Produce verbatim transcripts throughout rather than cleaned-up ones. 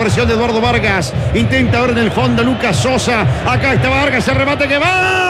presión de Eduardo Vargas. Intenta ahora en el fondo Lucas Sosa. Acá está Vargas, el remate que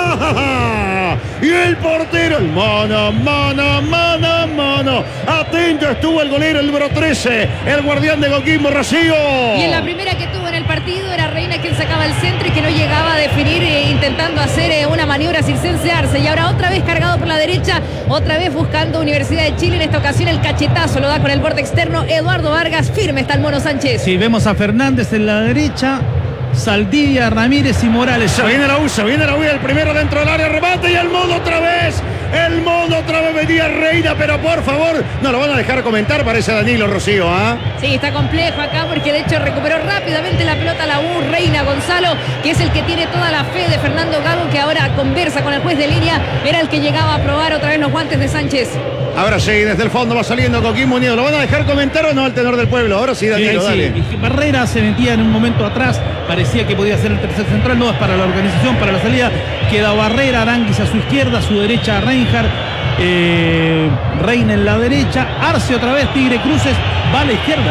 va. Y el portero, el mono, mono, mono, mono. Atento estuvo el golero, el número trece, el guardián de Coquimbo, Rocío. Y en la primera que tuvo en el partido era Reina quien sacaba el centro y que no llegaba a definir, eh, intentando hacer eh, una maniobra circense Arce. Y ahora otra vez cargado por la derecha, otra vez buscando Universidad de Chile. En esta ocasión el cachetazo lo da con el borde externo Eduardo Vargas. Firme está el Mono Sánchez. Sí, vemos a Fernández en la derecha, Saldivia, Ramírez y Morales. Se viene la U, se viene la U, el primero dentro del área, remate y el mono otra vez. El mono otra vez venía Reina, pero por favor, no lo van a dejar comentar, parece Danilo, Rocío, ¿ah? ¿eh? Sí, está complejo acá porque de hecho recuperó rápidamente la pelota la U, Reina Gonzalo, que es el que tiene toda la fe de Fernando Gago, que ahora conversa con el juez de línea, era el que llegaba a probar otra vez los guantes de Sánchez. Ahora sí, desde el fondo va saliendo Coquimbo Unido. ¿Lo van a dejar comentar o no al tenor del pueblo? Ahora sí, Danilo, sí, dale. Sí. Barrera se metía en un momento atrás, parecía que podía ser el tercer central, no es para la organización, para la salida. Queda Barrera, Aranguis a su izquierda, a su derecha Reinhardt, eh, Reina en la derecha, Arce otra vez, Tigre Cruces, va a la izquierda.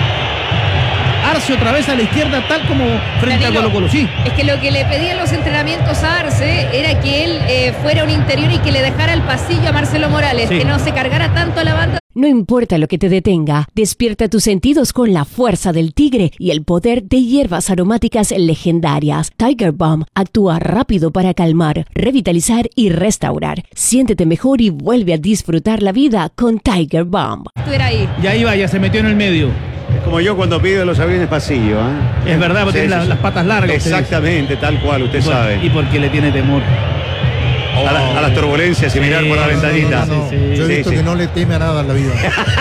Arce otra vez a la izquierda, tal como frente Danilo, a Colo Colo, sí. Es que lo que le pedían los entrenamientos a Arce era que él eh, fuera un interior y que le dejara el pasillo a Marcelo Morales, sí, que no se cargara tanto a la banda. No importa lo que te detenga, despierta tus sentidos con la fuerza del tigre y el poder de hierbas aromáticas legendarias. Tiger Balm actúa rápido para calmar, revitalizar y restaurar. Siéntete mejor y vuelve a disfrutar la vida con Tiger Balm. Ahí. Ya iba, ya se metió en el medio. Es como yo cuando pido los aviones pasillo, ¿eh? Es verdad, porque sí, tiene sí, las, las patas largas. Exactamente, tal cual, usted y por, sabe. Y porque le tiene temor. A, la, a las turbulencias y sí, mirar por la ventanita. No, no, no. Sí, sí. Yo he visto sí, que sí. no le teme a nada en la vida.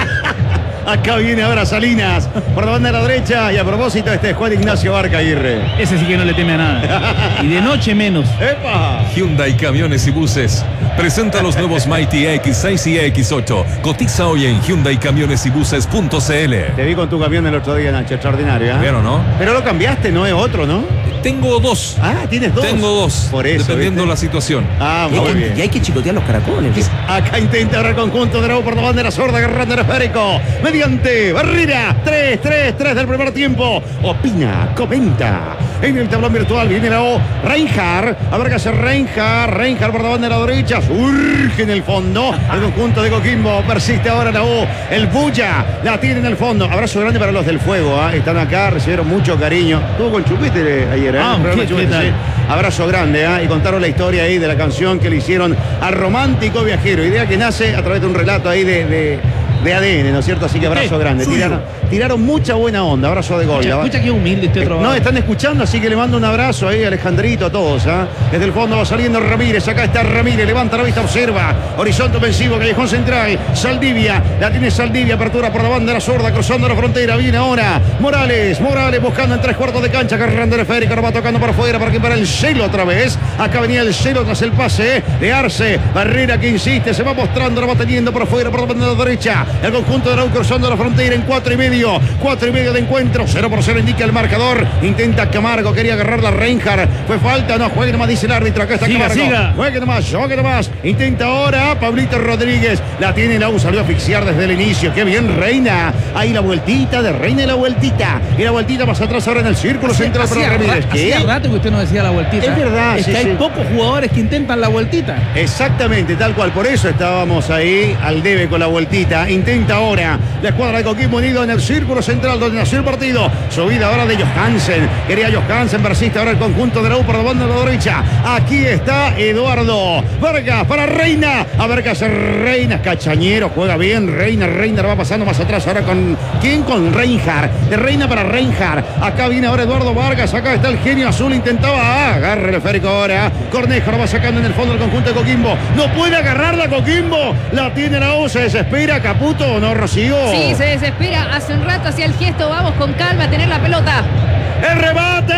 Acá viene ahora Salinas por la banda de la derecha y a propósito este es Juan Ignacio Barca Aguirre. Ese sí que no le teme a nada. Y de noche menos. ¡Epa! Hyundai Camiones y Buses presenta los nuevos Mighty X seis y X ocho. Cotiza hoy en hyundai camiones y buses punto c l. Te vi con tu camión el otro día, Nacho, extraordinario, ¿eh? Pero no. Pero lo cambiaste, no es otro, ¿no? Tengo dos. Ah, tienes dos. Tengo dos. Por eso. Dependiendo ¿viste? la situación. Ah, muy y bien. Y hay que chicotear los caracoles. Acá intenta ahora el conjunto de nuevo por la bandera sorda, agarrando el esférico. Mediante Barrera. tres, tres, tres del primer tiempo. Opina, comenta. En el tablón virtual viene la O. Reinhardt. A ver qué hace Reinhardt. Reinhardt por la bandera derecha. Surge en el fondo. El conjunto de Coquimbo. Persiste ahora la O. El Bulla. La tiene en el fondo. Abrazo grande para los del fuego. ¿eh? Están acá, recibieron mucho cariño. Estuvo con Chupete ayer. ¿eh? Ah, ¿qué, Chupete, qué sí. Abrazo grande. ¿eh? Y contaron la historia ahí de la canción que le hicieron al romántico viajero. Idea que nace a través de un relato ahí de... de de A D N, ¿no es cierto? Así que abrazo grande. Tiraron, tiraron mucha buena onda. Abrazo de gol. Escucha, escucha que humilde este otro. No, están escuchando, así que le mando un abrazo ahí a Alejandrito, a todos. ¿eh? Desde el fondo va saliendo Ramírez. Acá está Ramírez. Levanta la vista, observa. Horizonte ofensivo, callejón central. Saldivia. La tiene Saldivia. Apertura por la banda de la sorda, cruzando la frontera. Viene ahora Morales. Morales buscando en tres cuartos de cancha. Agarrando el esférico. Ahora va tocando por fuera para que para el celo otra vez. Acá venía el celo tras el pase ¿eh? de Arce. Barrera que insiste. Se va mostrando. Lo va teniendo por fuera, por la banda de la derecha. El conjunto de la cruzando la frontera en cuatro y medio. Cuatro y medio de encuentro. Cero por cero indica el marcador. Intenta Camargo. Quería agarrar la Reinhardt. Fue falta. No, juegue nomás, dice el árbitro. Acá está siga, Camargo. Siga. Juegue nomás, juegue nomás. Intenta ahora Pablito Rodríguez. La tiene la U. Salió a asfixiar desde el inicio. Qué bien, Reina. Ahí la vueltita de Reina y la vueltita. Y la vueltita más atrás ahora en el círculo hacía, central para Ramírez. ¿Qué? Hacía rato que usted no decía la vueltita. Es verdad. Es sí, que sí. hay pocos jugadores que intentan la vueltita. Exactamente, tal cual. Por eso estábamos ahí al debe con la vueltita. Intenta ahora la escuadra de Coquimbo Unido en el círculo central donde nació el partido. Subida ahora de Johansen. Quería Johansen, persiste ahora el conjunto de la U por la banda de la derecha. Aquí está Eduardo Vargas para Reina. A ver qué hace Reina. Cachañero, juega bien. Reina, Reina va pasando más atrás ahora con... ¿Quién? Con Reinhardt. De Reina para Reinhardt. Acá viene ahora Eduardo Vargas. Acá está el genio azul. Intentaba. Ah, agarra el esférico ahora. Cornejo lo va sacando en el fondo del conjunto de Coquimbo. No puede agarrarla Coquimbo. La tiene la U. Se desespera. Caputo o no, Rocío. Sí, se desespera. Hace un rato hacía el gesto. Vamos con calma a tener la pelota. ¡El remate!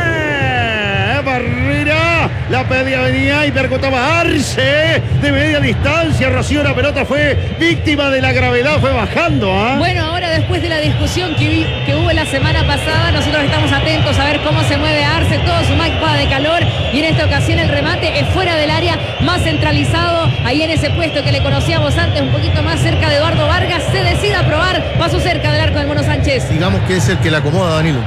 Barrera. La pedía, venía y percutaba Arce de media distancia. Rocío, la pelota fue víctima de la gravedad. Fue bajando. ¿eh? Bueno, ahora después de la discusión que, vi, que hubo la semana pasada, nosotros estamos atentos a ver cómo se mueve Arce. Todo su mapa de calor. Y en esta ocasión el remate es fuera del área, más centralizado. Ahí en ese puesto que le conocíamos antes, un poquito más cerca de Eduardo Vargas. Se decide a probar. Paso cerca del arco del Mono Sánchez. Digamos que es el que le acomoda a Danilo.